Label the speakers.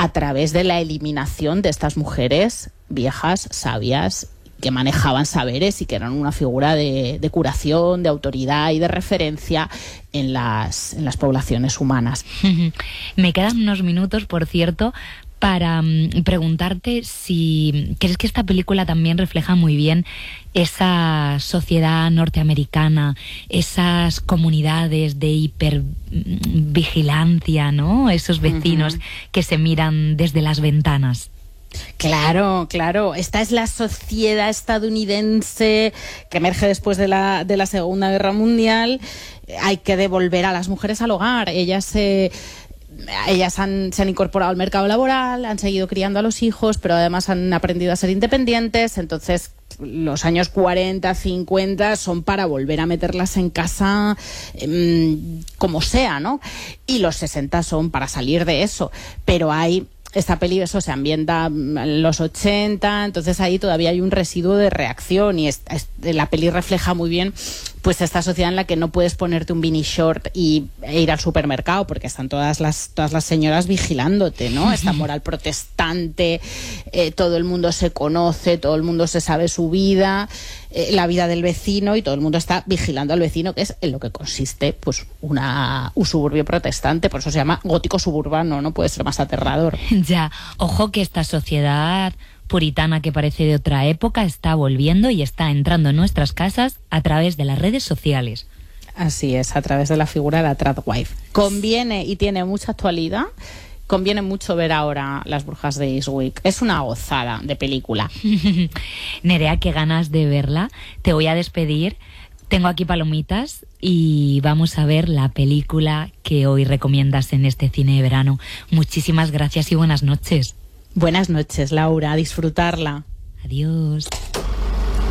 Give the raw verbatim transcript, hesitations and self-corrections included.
Speaker 1: a través de la eliminación de estas mujeres viejas, sabias, que manejaban saberes y que eran una figura de, de curación, de autoridad y de referencia en las, en las poblaciones humanas.
Speaker 2: Me quedan unos minutos, por cierto, para um, preguntarte si crees que esta película también refleja muy bien esa sociedad norteamericana, esas comunidades de hipervigilancia, ¿no? Esos vecinos uh-huh. que se miran desde las ventanas.
Speaker 1: Claro, claro. Esta es la sociedad estadounidense que emerge después de la, de la Segunda Guerra Mundial. Hay que devolver a las mujeres al hogar. Ellas se... Ellas han, se han incorporado al mercado laboral, han seguido criando a los hijos, pero además han aprendido a ser independientes. Entonces, los años cuarenta, cincuenta son para volver a meterlas en casa eh, como sea, ¿no? Y los sesenta son para salir de eso. Pero hay... Esta peli, eso se ambienta en los ochenta, entonces ahí todavía hay un residuo de reacción y es, es, la peli refleja muy bien pues esta sociedad en la que no puedes ponerte un mini short y, e ir al supermercado porque están todas las, todas las señoras vigilándote, ¿no? Esta moral protestante, eh, todo el mundo se conoce, todo el mundo se sabe su vida, eh, la vida del vecino y todo el mundo está vigilando al vecino, que es en lo que consiste pues una, un suburbio protestante, por eso se llama gótico suburbano, no puede ser más aterrador.
Speaker 2: Ya, ojo que esta sociedad puritana que parece de otra época está volviendo y está entrando en nuestras casas a través de las redes sociales.
Speaker 1: Así es, a través de la figura de la tradwife. Conviene y tiene mucha actualidad. Conviene mucho ver ahora Las Brujas de Eastwick. Es una gozada de película.
Speaker 2: Nerea, qué ganas de verla. Te voy a despedir. Tengo aquí palomitas y vamos a ver la película que hoy recomiendas en este cine de verano. Muchísimas gracias y buenas noches.
Speaker 1: Buenas noches, Laura. A disfrutarla.
Speaker 2: Adiós.